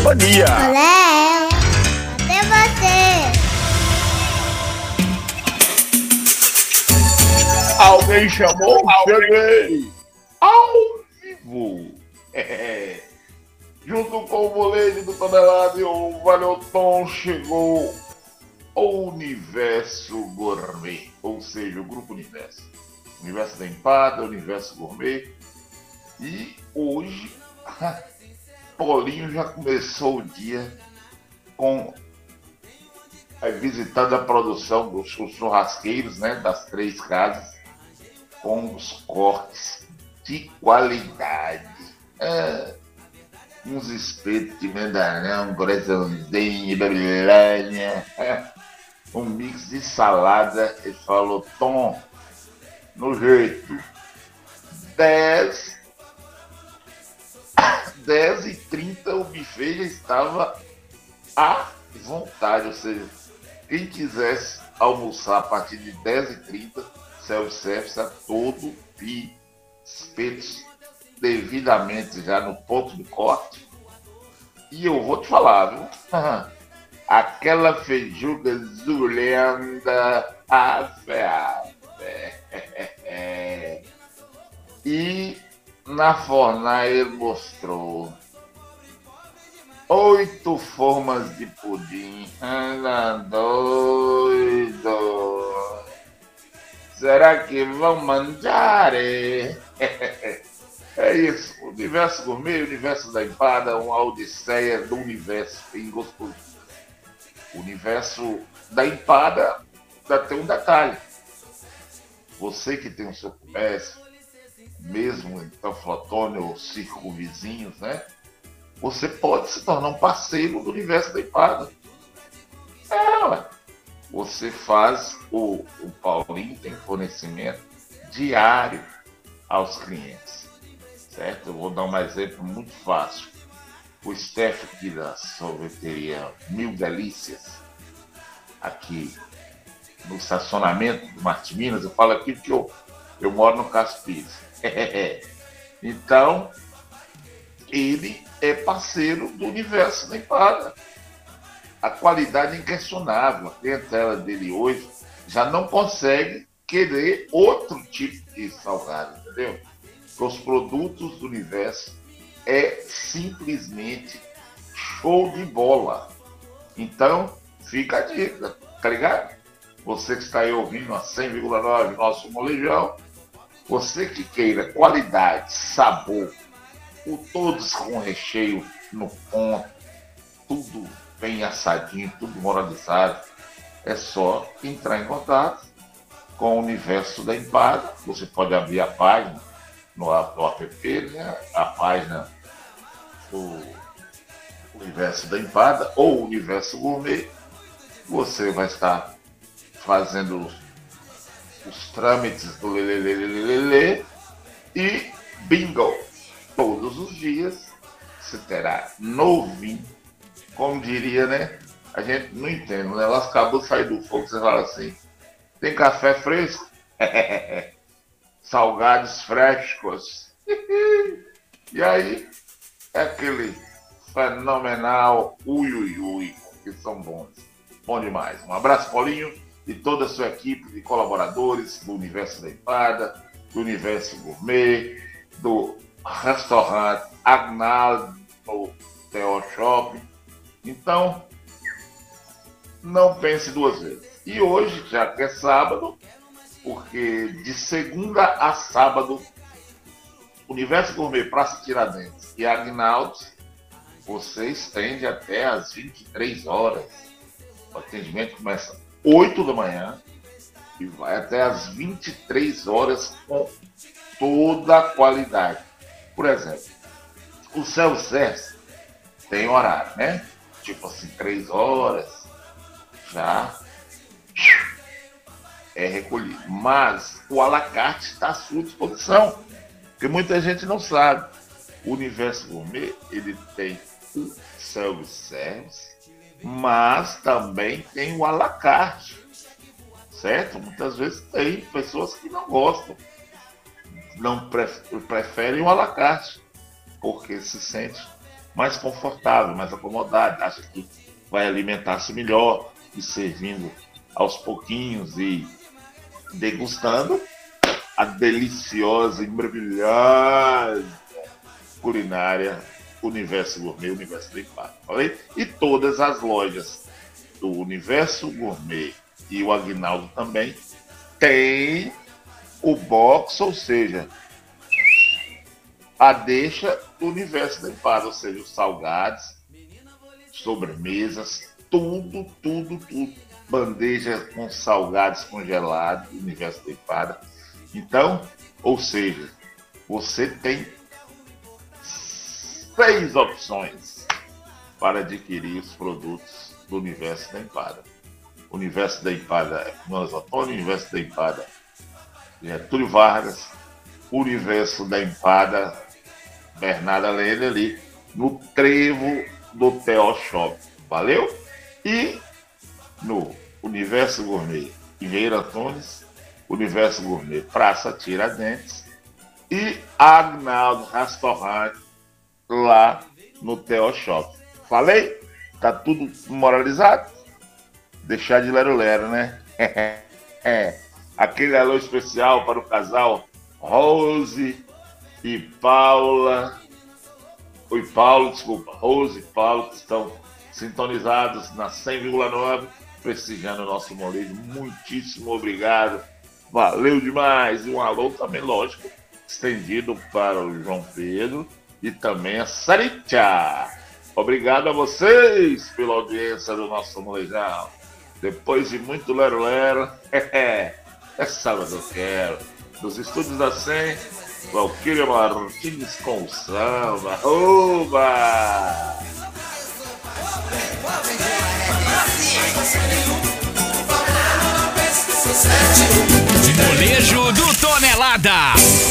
Mania. Olé, até você. Alguém chamou? Cheguei! Ao vivo! Junto com o boleto do tonelado e o Valhoton chegou o Universo Gourmet, ou seja, o Grupo Universo. Universo da Empada, Universo Gourmet. E hoje, Paulinho já começou o dia com visitando a produção dos churrasqueiros, né, das 3 casas, com os cortes de qualidade. Uns espetos de mandarão, coraçãozinho, babilônia, um mix de salada. Ele falou: Tom, no jeito, 10h30 o buffet já estava à vontade, ou seja, quem quisesse almoçar a partir de 10h30, self-service a todo e espetos devidamente já no ponto de corte. E eu vou te falar, viu? Aquela feijuca zulenda, a fé. E na fornalha ele mostrou 8 formas de pudim. Anda doido. Será que vão manjar? É isso. O Universo Gourmet, o Universo da Empada, uma odisseia do universo em gostoso. O Universo da Empada ainda tem um detalhe. Você que tem o seu comércio, mesmo em Teoflotone ou circunvizinhos, né? Você pode se tornar um parceiro do Universo da Empada. Ué. Você faz, o Paulinho tem fornecimento diário aos clientes, certo? Eu vou dar um exemplo muito fácil. O staff aqui da sorveteria Mil Delícias, aqui no estacionamento do Martim Minas, eu falo aqui porque eu moro no Caspires. Então, ele é parceiro do Universo da Empada. A qualidade é inquestionável. A clientela dele hoje já não consegue querer outro tipo de salgado, entendeu? Porque os produtos do Universo é simplesmente show de bola. Então, fica a dica, tá ligado? Você que está aí ouvindo a 100,9 nosso molejão, você que queira qualidade, sabor, todos com recheio no ponto, tudo bem assadinho, tudo moralizado, é só entrar em contato com o Universo da Empada. Você pode abrir a página no app, né? A página do Universo da Empada ou Universo Gourmet. Você vai estar fazendo os trâmites do lelelelelele e bingo! Todos os dias você terá novinho. Como diria, né? A gente não entende, né? Elas acabou de sair do fogo, você fala assim: tem café fresco? Salgados frescos. E aí, é aquele fenomenal ui, que são bons. Bom demais. Um abraço, Paulinho, e toda a sua equipe de colaboradores do Universo da Empada, do Universo Gourmet, do restaurante Agnaldo Theo Shopping. Então, não pense 2 vezes. E hoje, já que é sábado, porque de segunda a sábado, Universo Gourmet, Praça Tiradentes e Agnaldo, você estende até às 23 horas. O atendimento começa às 8 da manhã e vai até às 23 horas com toda a qualidade. Por exemplo, o self-service tem horário, né? Tipo assim, 3 horas já é recolhido. Mas o à la carte está à sua disposição, porque muita gente não sabe. O Universo Gourmet, ele tem o self-service, mas também tem o à la carte, certo? Muitas vezes tem pessoas que não gostam, não preferem o à la carte, porque se sente mais confortável, mais acomodado, acha que vai alimentar-se melhor e servindo aos pouquinhos e degustando a deliciosa e maravilhosa culinária Universo Gourmet, Universo da Empada. Falei? E todas as lojas do Universo Gourmet e o Aguinaldo também tem o box, ou seja, a deixa do Universo da Empada, ou seja, os salgados, sobremesas, tudo. Bandeja com salgados congelados do Universo da Empada. Então, ou seja, você tem 6 opções para adquirir os produtos do Universo da Empada. O Universo da Empada é Nós Antônio, o Universo da Empada Getúlio Vargas, o Universo da Empada Bernarda Lene ali no trevo do Theo Shop. Valeu? E no Universo Gourmet Engenheiro Antunes, Universo Gourmet Praça Tiradentes e Agnaldo Restaurante lá no Theo Shop. Falei? Tá tudo moralizado? Deixar de lero-lero, né? Aquele alô especial para o casal Rose e Paula. Rose e Paulo, que estão sintonizados na 100,9, prestigiando o nosso molejo. Muitíssimo obrigado. Valeu demais. E um alô também, lógico, estendido para o João Pedro e também a Sarita. Obrigado a vocês pela audiência do nosso molejão. Depois de muito lero-lero, é sábado eu quero. Dos estúdios da 100, Valquíria Martins com o samba. Oba! Molejo do Tonelada.